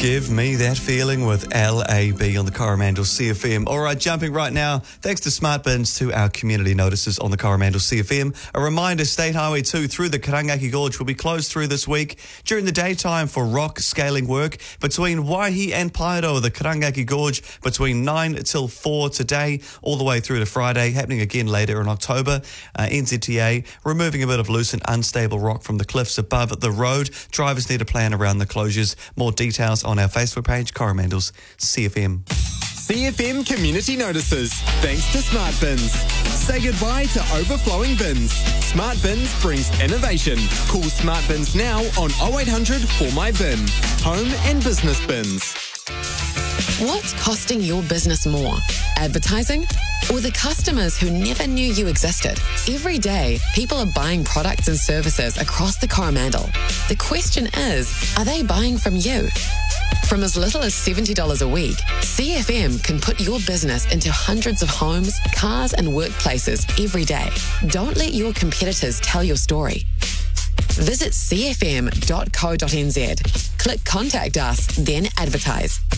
Give me that feeling with LAB on the Coromandel CFM. All right, jumping right now. Thanks to Smart Bins to our community notices on the Coromandel CFM. A reminder, State Highway 2 through the Karangaki Gorge will be closed through this week during the daytime for rock scaling work between Waihi and Paeroa, the Karangaki Gorge, between 9 till 4 today, all the way through to Friday, happening again later in October. NZTA removing a bit of loose and unstable rock from the cliffs above the road. Drivers need to plan around the closures. More details on our Facebook page, Coromandel's CFM. CFM Community Notices. Thanks to Smart Bins. Say goodbye to overflowing bins. Smart Bins brings innovation. Call Smart Bins now on 0800 For My Bin. Home and business bins. What's costing your business more? Advertising? Or the customers who never knew you existed? Every day, people are buying products and services across the Coromandel. The question is, are they buying from you? From as little as $70 a week, CFM can put your business into hundreds of homes, cars and workplaces every day. Don't let your competitors tell your story. Visit cfm.co.nz. Click Contact Us, then advertise.